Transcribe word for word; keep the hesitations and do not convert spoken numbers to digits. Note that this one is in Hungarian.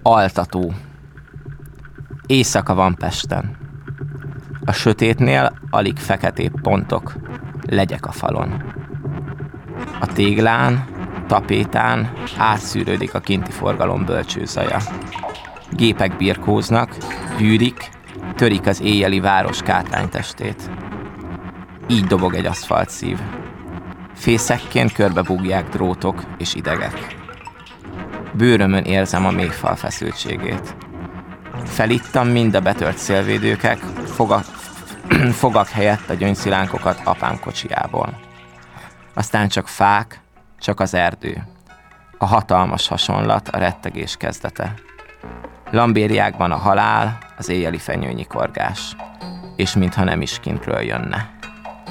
Altató. Éjszaka van Pesten. A sötétnél alig feketébb pontok, legyek a falon. A téglán, tapétán átszűrődik a kinti forgalom bölcsőzaja. Gépek birkóznak, gyűrik, törik az éjjeli város kátránytestét. Így dobog egy aszfalt szív. Fészekként körbebúgják drótok és idegek. Bőrömön érzem a mélyfal feszültségét. Felittam mind a betört szélvédőkek, fogak, fogak helyett a gyöngyszilánkot apám kocsijából. Aztán csak fák, csak az erdő. A hatalmas hasonlat, a rettegés kezdete. Lambériákban a halál, az éjjeli fenyőnyikorgás. És mintha nem is kintről jönne.